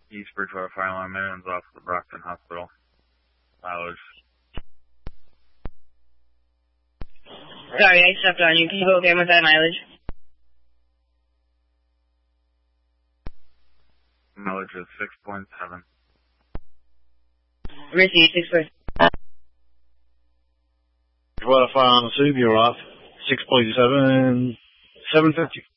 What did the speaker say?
East Bridgewater Fire Alarm Man's off the Brockton Hospital. Mileage. Sorry, I stepped on you. Can you go again with that mileage? Mileage is 6.7. Receive 6.7. Bridgewater Fire Alarm, assume you're off. 6.7, 750.